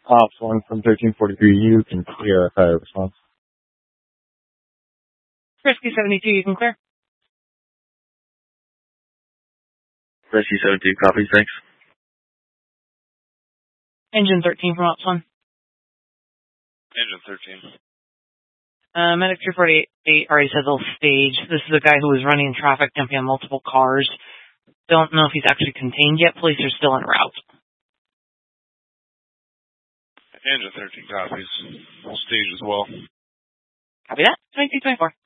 Ops 1 from 1343, you can clear a fire response. Rescue 72, you can clear. Rescue 72, copies, thanks. Engine 13 from Ops 1. Engine 13. Medic 348 already said they'll stage. This is a guy who was running traffic, jumping on multiple cars. Don't know if he's actually contained yet. Police are still en route. Engine 13 copies. We'll stage as well. Copy that. 2224.